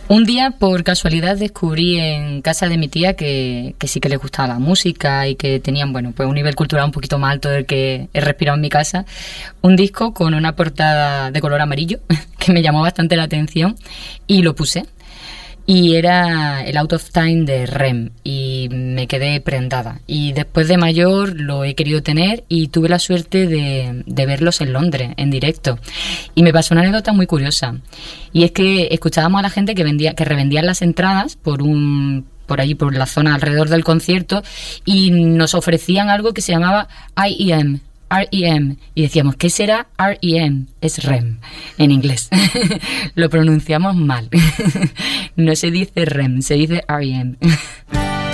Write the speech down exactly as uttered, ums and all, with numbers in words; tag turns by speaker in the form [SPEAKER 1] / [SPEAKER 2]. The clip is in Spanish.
[SPEAKER 1] Un día, por casualidad, descubrí en casa de mi tía que, que sí que les gustaba la música y que tenían, bueno, pues un nivel cultural un poquito más alto del que he respirado en mi casa, un disco con una portada de color amarillo que me llamó bastante la atención y lo puse. Y era el Out of Time de R E M y me quedé prendada. Y después de mayor lo he querido tener y tuve la suerte de, de verlos en Londres, en directo. Y me pasó una anécdota muy curiosa. Y es que escuchábamos a la gente que vendía, que revendían las entradas por un... por allí, por la zona alrededor del concierto, y nos ofrecían algo que se llamaba I E M, R E M, y decíamos, ¿qué será R E M? Es R E M, en inglés. Lo pronunciamos mal. No se dice R E M, se dice R E M.